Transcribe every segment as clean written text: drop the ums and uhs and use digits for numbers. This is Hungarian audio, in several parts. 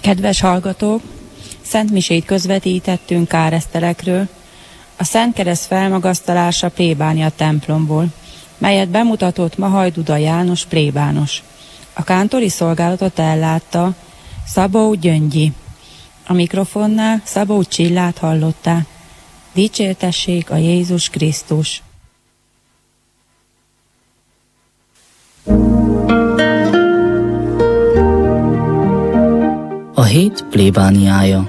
Kedves hallgatók, Szent Misét közvetítettünk káresztelekről, a Szent Kereszt felmagasztalása plébánia templomból, melyet bemutatott ma Hajduda János plébános. A kántori szolgálatot ellátta Szabó Gyöngyi. A mikrofonnál Szabó Csillát hallották. Dicsértessék a Jézus Krisztus! A hét plébániája.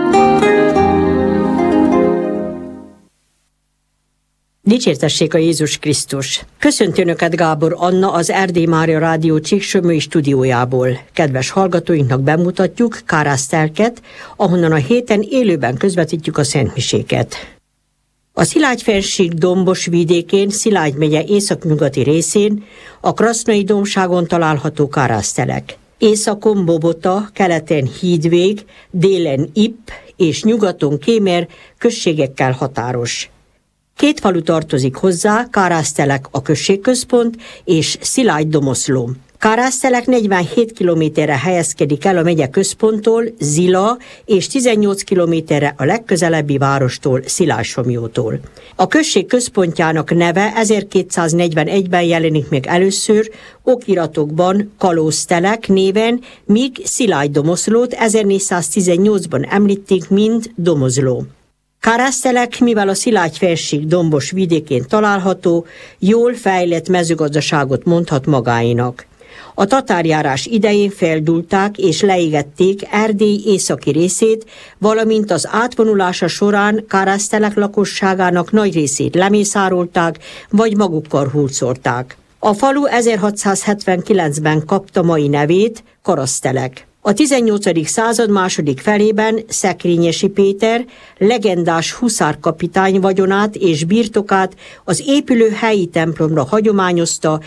Dicsértessék a Jézus Krisztus! Köszönti Önöket Gábor Anna az Erdély Mária Rádió Csíksömői stúdiójából. Kedves hallgatóinknak bemutatjuk Kárásztelket, ahonnan a héten élőben közvetítjük a szentmiséket. A Szilágy-fennsík dombos vidékén, Szilágy megye északnyugati részén, a Krasznai dombságon található Kárásztelek. Északon Bobota, keleten Hídvég, délen Ipp és nyugaton Kémér községekkel határos. Két falu tartozik hozzá, Kárásztelek a községközpont és Szilágy-Domoszló. Kárásztelek 47 kilométerre helyezkedik el a megye központtól, Zila, és 18 kilométerre a legközelebbi várostól, Szilágysomlyótól. A község központjának neve 1241-ben jelenik meg először okiratokban Kalóztelek néven, míg Szilágy-Domoszlót 1418-ban említik, mint Domozló. Kárásztelek, mivel a Szilágy-fennsík dombos vidékén található, jól fejlett mezőgazdaságot mondhat magáénak. A tatárjárás idején feldúlták és leégették Erdély északi részét, valamint az átvonulása során Kárásztelek lakosságának nagy részét lemészárolták, vagy magukkal hurcolták. A falu 1679-ben kapta mai nevét, Karasztelek. A 18. század második felében Szekrényesi Péter, legendás huszárkapitány vagyonát és birtokát az épülő helyi templomra hagyományozta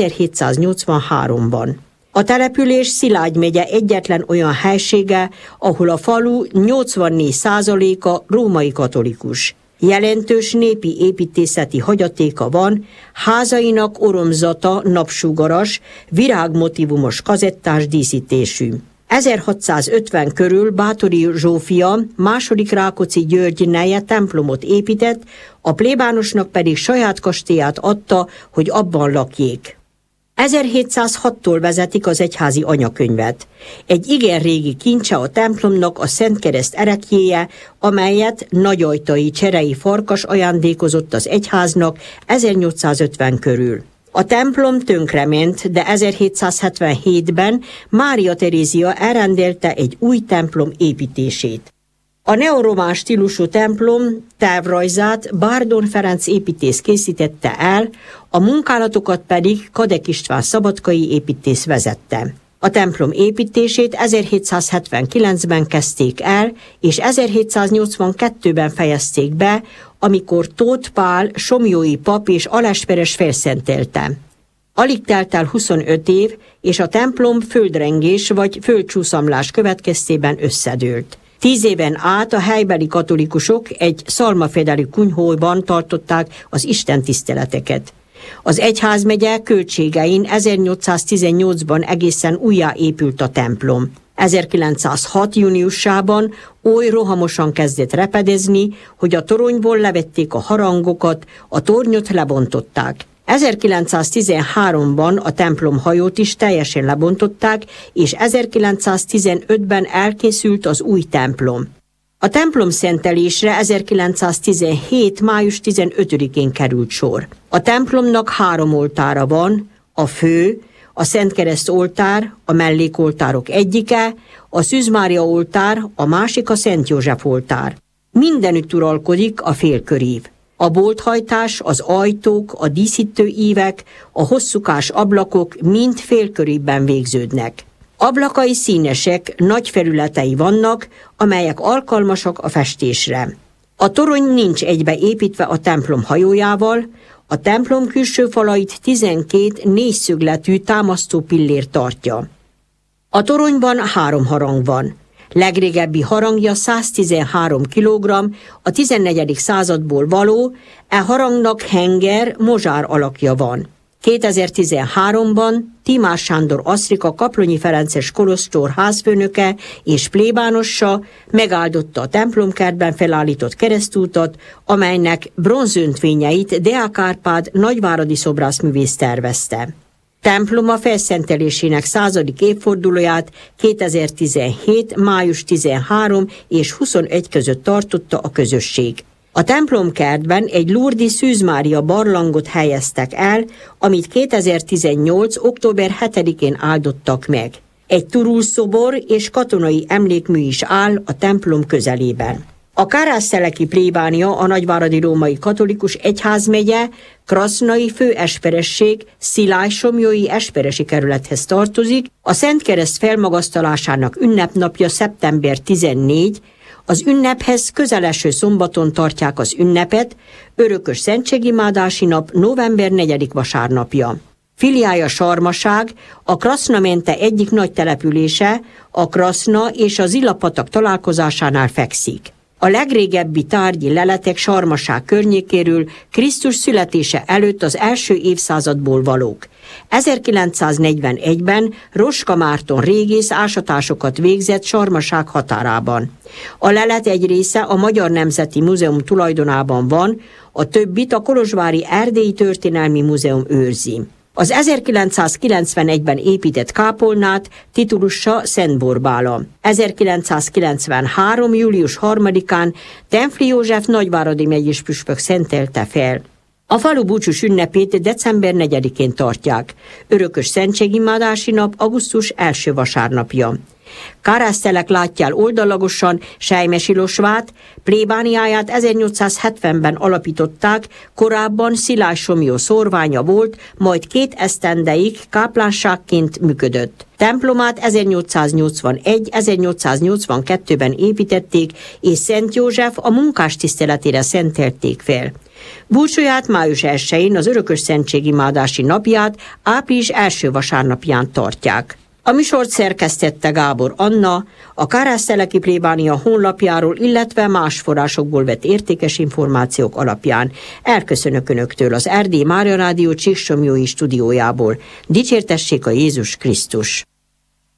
1783-ban. A település Szilágy megye egyetlen olyan helysége, ahol a falu 84%-a római katolikus. Jelentős népi építészeti hagyatéka van, házainak oromzata napsugaras, virágmotívumos kazettás díszítésű. 1650 körül Báthori Zsófia, második Rákóczi György neje templomot épített, a plébánosnak pedig saját kastélyát adta, hogy abban lakjék. 1706-tól vezetik az egyházi anyakönyvet. Egy igen régi kincse a templomnak a Szent Kereszt ereklyéje, amelyet nagyajtai Cserei Farkas ajándékozott az egyháznak 1850 körül. A templom tönkrement, de 1777-ben Mária Terézia elrendelte egy új templom építését. A neoromán stílusú templom tervrajzát Bárdon Ferenc építész készítette el, a munkálatokat pedig Kadek István szabadkai építész vezette. A templom építését 1779-ben kezdték el, és 1782-ben fejezték be, amikor Tóth Pál somlyói pap és alesperes felszentelte. Alig telt el 25 év, és a templom földrengés vagy földcsúszamlás következtében összedőlt. 10 éven át a helybeli katolikusok egy szalmafedeli kunyhóban tartották az istentiszteleteket. Az egyházmegye költségein 1818-ban egészen újjáépült a templom. 1906. júniusában oly rohamosan kezdett repedezni, hogy a toronyból levették a harangokat, a tornyot lebontották. 1913-ban a templom hajót is teljesen lebontották, és 1915-ben elkészült az új templom. A templom szentelésre 1917. május 15-én került sor. A templomnak 3 oltára van, a fő, a Szent Kereszt oltár, a mellékoltárok egyike, a Szűz Mária oltár, a másik a Szent József oltár. Mindenütt uralkodik a félkörív. A bolthajtás, az ajtók, a díszítő ívek, a hosszúkás ablakok mind félkörívben végződnek. Ablakai színesek, nagy felületei vannak, amelyek alkalmasak a festésre. A torony nincs egybe építve a templom hajójával, a templom külső falait 12 négyszögletű támasztó pillér tartja. A toronyban 3 harang van. Legrégebbi harangja 113 kg, a 14. századból való, e harangnak henger, mozsár alakja van. 2013-ban Timár Sándor Asztrika Kaplonyi Ferences kolostor házfőnöke és plébánossa megáldotta a templomkertben felállított keresztútat, amelynek bronzöntvényeit Deák Árpád nagyváradi szobrászművész tervezte. Temploma felszentelésének 100. évfordulóját 2017. május 13 és 21 között tartotta a közösség. A templomkertben egy Lourdes Szűz Mária barlangot helyeztek el, amit 2018. október 7-én áldottak meg. Egy turulszobor és katonai emlékmű is áll a templom közelében. A kárászteleki plébánia a nagyváradi római katolikus egyházmegye krasznai főesperesség Szilágysomlyói esperesi kerülethez tartozik. A Szentkereszt felmagasztalásának ünnepnapja szeptember 14, az ünnephez közeleső szombaton tartják az ünnepet, örökös szentségimádási nap november 4. vasárnapja. Filiája Sarmaság, a Kraszna mente egyik nagy települése, a Kraszna és az Illapatak találkozásánál fekszik. A legrégebbi tárgyi leletek Sarmaság környékéről Krisztus születése előtt az első évszázadból valók. 1941-ben Roska Márton régész ásatásokat végzett Sarmaság határában. A lelet egy része a Magyar Nemzeti Múzeum tulajdonában van, a többit a Kolozsvári Erdélyi Történelmi Múzeum őrzi. Az 1991-ben épített kápolnát titulusa Szent Borbála. 1993. július 3-án Tenfli József nagyváradi megyés püspök szentelte fel. A falu búcsús ünnepét december 4-én tartják. Örökös szentségimádási nap augusztus első vasárnapja. Kárásztelek látjál oldalagosan Sejmesi-Losvát, plébániáját 1870-ben alapították, korábban Szilágysomlyó szorványa volt, majd 2 esztendeig káplánságként működött. Templomát 1881-1882-ben építették, és Szent József a munkás tiszteletére szentelték fel. Búcsúját május 1-én, az örökös szentségimádási napját április első vasárnapján tartják. A műsort szerkesztette Gábor Anna, a kárászteleki plébánia honlapjáról, illetve más forrásokból vett értékes információk alapján. Elköszönök Önöktől az Erdélyi Mária Rádió Csíksomlyói stúdiójából. Dicsértessék a Jézus Krisztus!